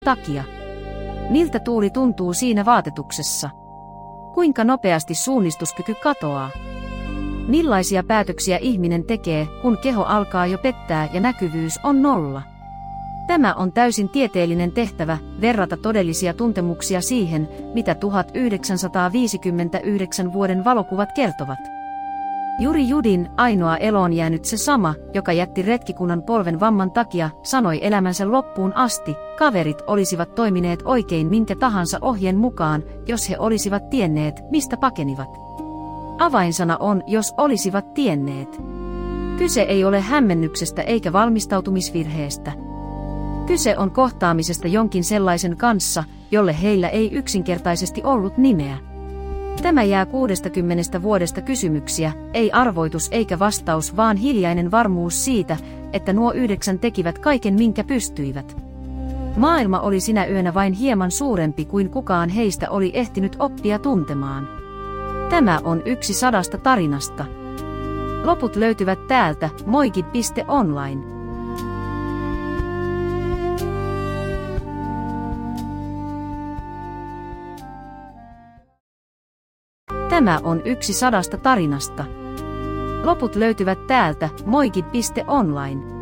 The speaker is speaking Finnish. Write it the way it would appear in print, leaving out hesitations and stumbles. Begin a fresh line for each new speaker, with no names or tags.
takia. Miltä tuuli tuntuu siinä vaatetuksessa? Kuinka nopeasti suunnistuskyky katoaa? Millaisia päätöksiä ihminen tekee, kun keho alkaa jo pettää ja näkyvyys on nolla? Tämä on täysin tieteellinen tehtävä, verrata todellisia tuntemuksia siihen, mitä 1959 vuoden valokuvat kertovat. Juri Judin, ainoa eloon jäänyt se sama, joka jätti retkikunnan polven vamman takia, sanoi elämänsä loppuun asti, kaverit olisivat toimineet oikein minkä tahansa ohjeen mukaan, jos he olisivat tienneet, mistä pakenivat. Avainsana on, jos olisivat tienneet. Kyse ei ole hämmennyksestä eikä valmistautumisvirheestä. Kyse on kohtaamisesta jonkin sellaisen kanssa, jolle heillä ei yksinkertaisesti ollut nimeä. Tämä jää 60 vuodesta kysymyksiä, ei arvoitus eikä vastaus, vaan hiljainen varmuus siitä, että nuo 9 tekivät kaiken minkä pystyivät. Maailma oli sinä yönä vain hieman suurempi kuin kukaan heistä oli ehtinyt oppia tuntemaan. Tämä on yksi 100 tarinasta. Loput löytyvät täältä, moikid.online. Tämä on yksi 100 tarinasta. Loput löytyvät täältä, moikid.online.